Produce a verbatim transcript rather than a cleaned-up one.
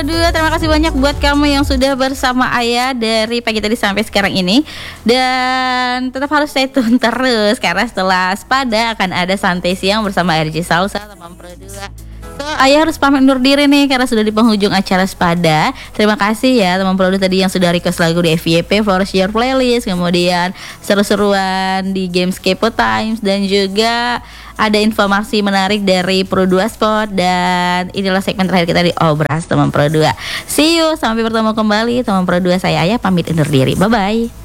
Aduh, terima kasih banyak buat kamu yang sudah bersama Ayah dari pagi tadi sampai sekarang ini. Dan tetap harus stay tune terus, karena setelah Spada akan ada Santai Siang bersama R J Salsa teman Pro dua. So, Ayah harus pamit undur diri nih karena sudah di penghujung acara Spada. Terima kasih ya teman Pro dua tadi yang sudah request lagu di F Y P for Share Playlist, kemudian seru-seruan di Games Kepo Times, dan juga ada informasi menarik dari Pro dua Sport. Dan inilah segmen terakhir kita di Obras teman Pro dua. See you, sampai bertemu kembali teman Pro dua. Saya Ayah pamit undur diri. Bye bye.